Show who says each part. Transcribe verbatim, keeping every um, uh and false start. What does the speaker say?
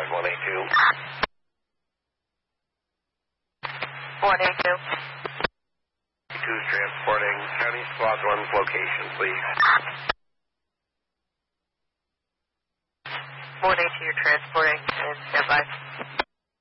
Speaker 1: one eight two.
Speaker 2: one eight two.
Speaker 1: two is transporting County Squad one's location, please.
Speaker 2: one eight two, you're transporting and stand by.